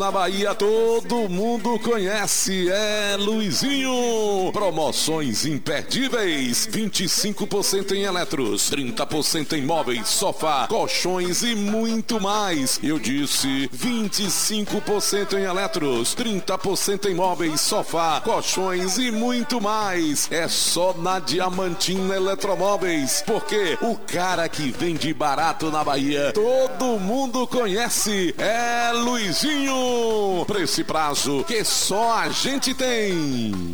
Na Bahia todo mundo conhece, é Luizinho. Promoções imperdíveis, 25% em eletros, 30% em móveis, sofá, colchões e muito mais. Eu disse 25% em eletros, 30% em móveis, sofá, colchões e muito mais. É só na Diamantina Eletromóveis, porque o cara que vende barato na Bahia todo mundo conhece, é Luizinho. Preço e prazo que só a gente tem.